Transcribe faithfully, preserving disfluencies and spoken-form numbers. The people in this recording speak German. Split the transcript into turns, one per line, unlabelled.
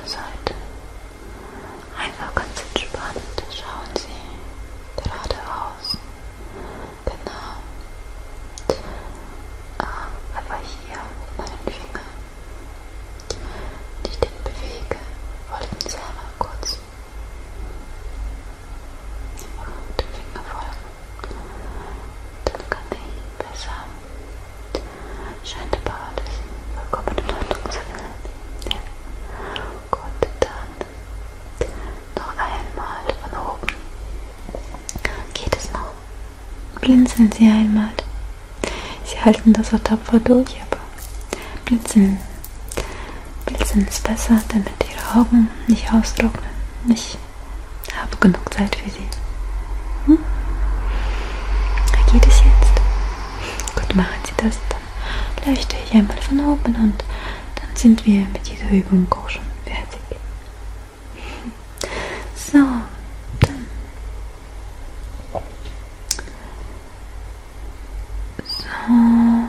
Seite. Einfach ganz entspannt. Schauen Sie geradeaus. Genau. Ah, aber hier mit meinen Fingern, die ich den bewege, wollten Sie einmal kurz einfach mit dem Finger folgen. Dann kann ich besser. Scheint aber alles vollkommen in Ordnung zu sein. Ja. Gut, dann noch einmal von oben. Geht es noch? Blinzeln Sie einmal. Sie halten das so tapfer durch, aber blinzeln. Blinzeln ist besser, damit Ihre Augen nicht austrocknen. Ich habe genug Zeit für Sie. Hm? Geht es jetzt? Gut, machen Sie das. Dann leuchte ich einmal von oben und dann sind wir mit dieser Übung auch schon fertig. So, dann. So.